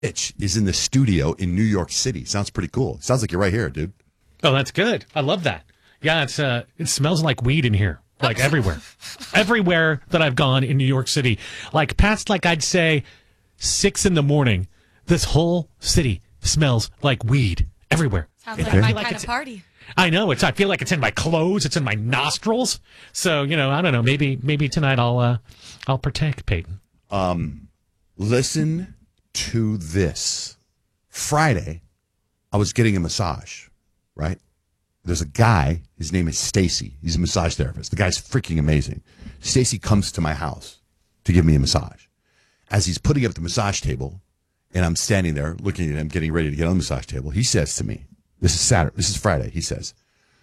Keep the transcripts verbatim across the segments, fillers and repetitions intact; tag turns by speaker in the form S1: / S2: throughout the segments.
S1: Rich is in the studio in New York City. Sounds pretty cool. Sounds like you're right here, dude.
S2: Oh, that's good. I love that. Yeah, it's uh, it smells like weed in here, like everywhere. Everywhere that I've gone in New York City, like past, like I'd say, six in the morning, this whole city smells like weed everywhere.
S3: Sounds like
S1: Okay.
S3: my
S2: Like
S3: kind
S2: it's-
S3: of party.
S2: I know it's. I feel like it's in my clothes. It's in my nostrils. So you know, I don't know. Maybe, maybe tonight I'll, uh, I'll partake, Peyton.
S1: Um, listen to this. Friday, I was getting a massage, right? There's a guy, his name is Stacy. He's a massage therapist. The guy's freaking amazing. Stacy comes to my house to give me a massage. As he's putting up the massage table, and I'm standing there looking at him, getting ready to get on the massage table, he says to me, this is Saturday, this is Friday, he says,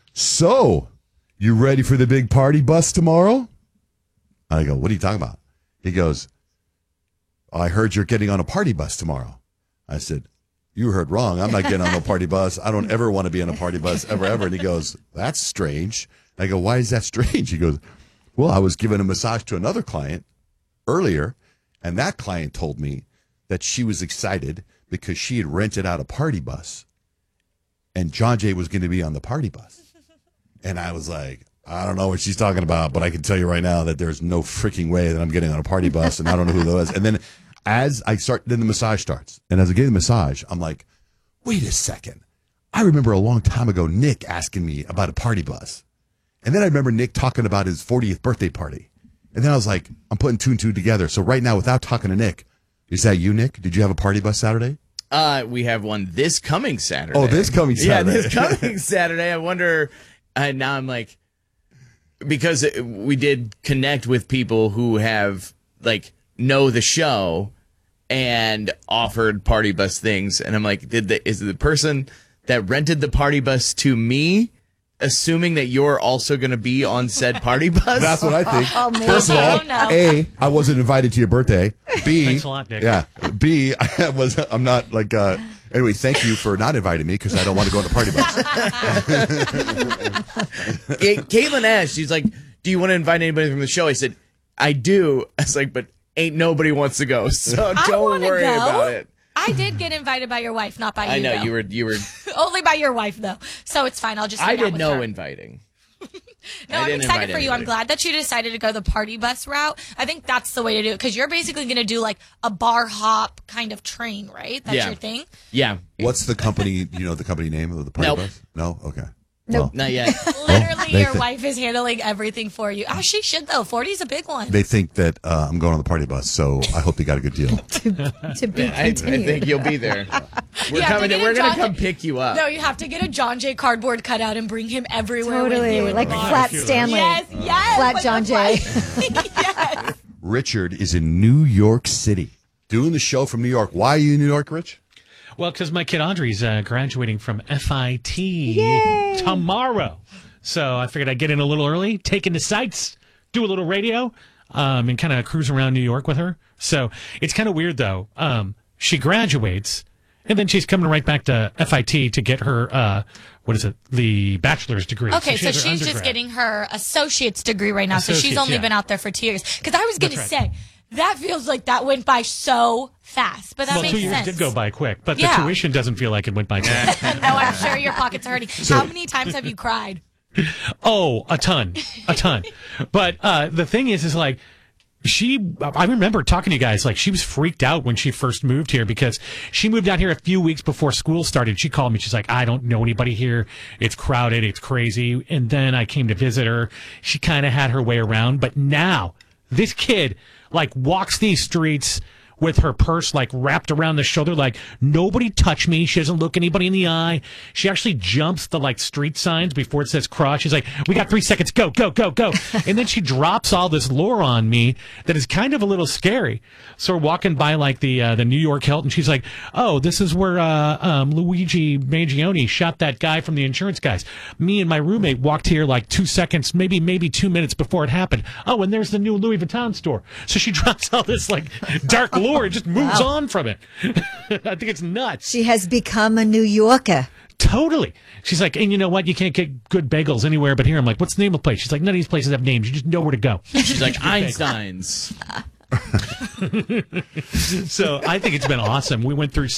S1: "So, you ready for the big party bus tomorrow?" I go, "What are you talking about?" He goes, "I heard you're getting on a party bus tomorrow." I said, "You heard wrong. I'm not getting on a party bus. I don't ever want to be on a party bus, ever, ever." And he goes, "That's strange." I go, "Why is that strange?" He goes, "Well, I was giving a massage to another client earlier, and that client told me that she was excited because she had rented out a party bus, and John Jay was going to be on the party bus." And I was like, "I don't know what she's talking about, but I can tell you right now that there's no freaking way that I'm getting on a party bus, and I don't know who that was." And then as I start, then the massage starts. And as I get the massage, I'm like, wait a second. I remember a long time ago, Nick asking me about a party bus. And then I remember Nick talking about his fortieth birthday party. And then I was like, I'm putting two and two together. So right now, without talking to Nick, is that you, Nick? Did you have a party bus Saturday?
S4: Uh, we have one this coming Saturday.
S1: Oh, this coming Saturday.
S4: Yeah, this coming Saturday. I wonder, uh, now I'm like, because we did connect with people who have, like, know the show and offered party bus things. And I'm like, did the, is the person that rented the party bus to me assuming that you're also going to be on said party bus?
S1: That's what I think.
S3: Oh, man.
S1: First of all,
S3: Oh, no.
S1: A, I wasn't invited to your birthday. B,
S2: Thanks a lot, Nick.
S1: Yeah. B, I was. I'm not like. Uh, anyway, thank you for not inviting me because I don't want to go on the party bus.
S4: It, Caitlin asked, she's like, "Do you want to invite anybody from the show?" I said, "I do." I was like, "But ain't nobody wants to go, so
S3: I
S4: don't
S3: wanna
S4: worry
S3: go.
S4: about it."
S3: I did get invited by your wife, not by you.
S4: I know
S3: though.
S4: you were you were.
S3: Only by your wife, though. So it's fine. I'll just.
S4: I
S3: hang out
S4: did
S3: with
S4: no
S3: her.
S4: inviting.
S3: No,
S4: I
S3: I'm
S4: didn't
S3: excited
S4: invite
S3: for you. I'm
S4: anybody.
S3: glad that you decided to go the party bus route. I think that's the way to do it because you're basically going to do like a bar hop kind of train, right? That's
S4: Yeah.
S3: your thing.
S4: Yeah,
S1: What's the company? You know the company name of the party
S4: Nope.
S1: bus? No. Okay.
S3: Nope.
S4: not yet.
S3: Literally,
S1: they
S3: your
S1: thi-
S3: wife is handling everything for you. Oh, she should though. forty is a big one.
S1: They think that uh, I'm going on the party bus, so I hope they got a good deal.
S5: To be
S4: I, I
S5: continued.
S4: think you'll be there. We're
S3: You have to
S4: coming.
S3: get
S4: We're
S3: a
S4: gonna
S3: John
S4: come
S3: Jay-
S4: pick you up.
S3: No, you have to get a John Jay cardboard cutout and bring him everywhere with
S5: Totally,
S3: you. in
S5: like
S3: the bar.
S5: Flat Stanley.
S3: Yes, yes.
S5: Flat
S3: with
S5: John
S3: the
S5: Jay.
S3: flat- yes.
S1: Richard is in New York City doing the show from New York. Why are you in New York, Rich?
S2: Well, because my kid Audrey's uh, graduating from F I T
S5: Yay!
S2: tomorrow. So I figured I'd get in a little early, take in the sights, do a little radio, um, and kind of cruise around New York with her. So it's kind of weird, though. Um, she graduates, and then she's coming right back to F I T to get her, uh, what is it, the bachelor's degree.
S3: Okay,
S2: she
S3: so,
S2: has her
S3: she's just
S2: undergrad.
S3: getting her associate's degree right now. so she's
S2: Associates,
S3: only
S2: yeah.
S3: been out there for two years. Because I was going to
S2: That's
S3: say, that feels like that went by so fast. But that
S2: Well,
S3: makes
S2: two years
S3: sense.
S2: did go by quick, but
S3: Yeah.
S2: the tuition doesn't feel like it went by quick.
S3: No, I'm sure your pockets are hurting. How many times have you cried?
S2: Oh, a ton, a ton. But uh, the thing is, is like, she, I remember talking to you guys, like, she was freaked out when she first moved here because she moved out here a few weeks before school started. She called me. She's like, I don't know anybody here. It's crowded. It's crazy. And then I came to visit her. She kind of had her way around. But now, this kid, like, walks these streets with her purse, like, wrapped around the shoulder, like, nobody touch me. She doesn't look anybody in the eye. She actually jumps the, like, street signs before it says cross. She's like, we got three seconds. Go, go, go, go. And then she drops all this lore on me that is kind of a little scary. So we're walking by, like, the uh, the New York Hilton. She's like, oh, this is where uh, um, Luigi Mangione shot that guy from the insurance guys. Me and my roommate walked here, like, two seconds, maybe, maybe two minutes before it happened. Oh, and there's the new Louis Vuitton store. So she drops all this, like, dark lore. It just moves
S5: Wow.
S2: on from it. I think it's nuts.
S5: She has become a New Yorker.
S2: Totally. She's like, and you know what? You can't get good bagels anywhere but here. I'm like, what's the name of the place? She's like, none of these places have names. You just know where to go.
S4: She's like Einstein's.
S2: So I think it's been awesome. We went through